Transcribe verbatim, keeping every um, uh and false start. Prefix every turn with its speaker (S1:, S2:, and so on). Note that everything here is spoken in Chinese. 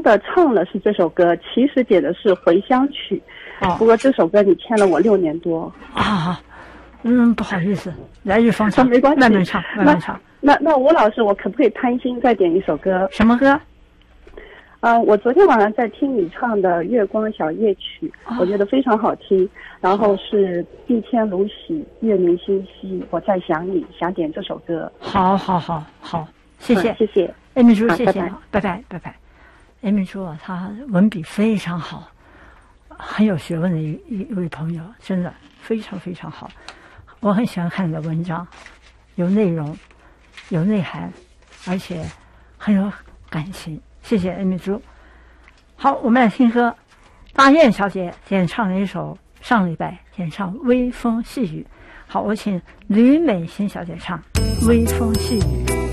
S1: 的唱了是这首歌，其实写的是回乡曲。
S2: 哦，
S1: 不过这首歌你欠了我六年多。
S2: 啊，嗯，不好意思，来日方长，
S1: 没关系，
S2: 慢慢唱，慢慢唱。
S1: 那那那吴老师，我可不可以贪心再点一首歌？
S2: 什么歌？
S1: 嗯、呃，我昨天晚上在听你唱的《月光小夜曲》，哦，我觉得非常好听。然后是地天如洗，月明星稀，我在想你，想点这首歌。
S2: 好，好，好，好，谢谢，
S1: 嗯、谢谢，
S2: 艾米珠，谢谢，
S1: 拜拜，
S2: 拜拜，拜拜。艾米珠啊，她文笔非常好，很有学问的一一一位朋友，真的非常非常好。我很喜欢看你的文章，有内容，有内涵，而且很有感情。谢谢艾米珠。好，我们来听歌。大雁小姐演唱了一首上礼拜演唱《微风细雨》。好，我请吕美心小姐唱《微风细雨》。